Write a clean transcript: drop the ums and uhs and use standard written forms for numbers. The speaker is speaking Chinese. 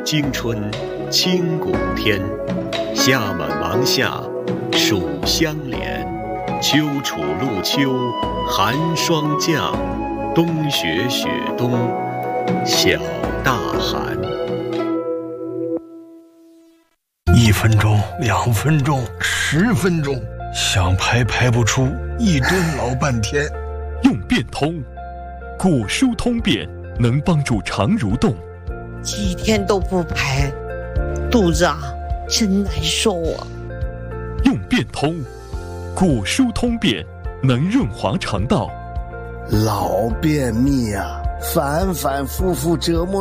经春，清谷天。夏满芒夏，暑相连。秋处露秋，寒霜降。冬雪雪冬，小大寒。 1分钟、2分钟、10分钟，想排不出，一蹲老半天。 用便通，古书通便能帮助肠蠕动。 几天都不排，肚子真难受啊。 用便通，古书通便能润滑肠道。 老便秘反反复复折磨